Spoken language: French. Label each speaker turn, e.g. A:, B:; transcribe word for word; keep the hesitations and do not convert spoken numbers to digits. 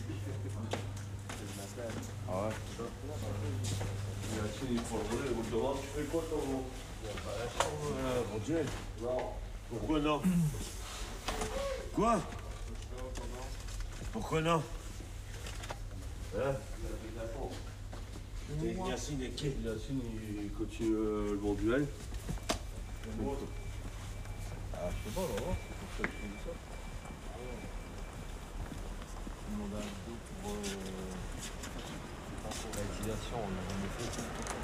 A: Ah ouais.
B: Yacine, il faut le relais, vous le demandez, tu fais quoi toi gros?
A: Euh, mon Dieu.
B: Non.
A: Pourquoi non? Quoi? Pourquoi non? Hein? T'es Yacine et qui?
B: Yacine, il continue euh, le bon duel.
C: Ah, je sais pas, on va voir. Pour ça, je fais ça. Je demande un dos pour euh, la utilisation, on l'a jamais fait.